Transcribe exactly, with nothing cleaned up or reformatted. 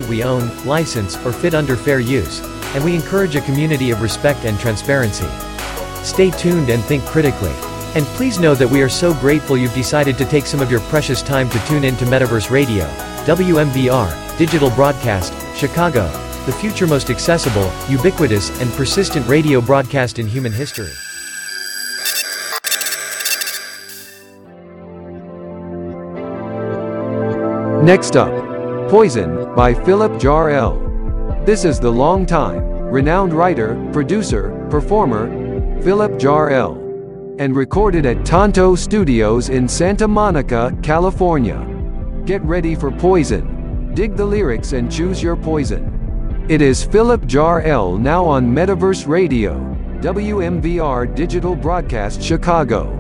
we own, license, or fit under fair use, and we encourage a community of respect and transparency. Stay tuned and think critically. And please know that we are so grateful you've decided to take some of your precious time to tune in to Metaverse Radio, W M V R, Digital Broadcast, Chicago, the future most accessible, ubiquitous, and persistent radio broadcast in human history. Next up, Poison, by Philip Jar-El. This is the long-time, renowned writer, producer, performer, Philip Jar-El, and recorded at Tonto Studios in Santa Monica, California. Get ready for Poison. Dig the lyrics and choose your poison. It is Philip Jar-El now on Metaverse Radio, W M V R Digital Broadcast Chicago.